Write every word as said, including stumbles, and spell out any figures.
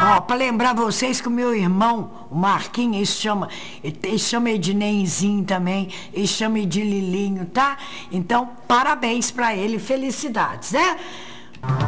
Ó, pra lembrar vocês que o meu irmão, o Marquinhos, ele chama, ele chama Edneizinho também, ele chama de Lilinho, tá? Então, parabéns pra ele, felicidades, né?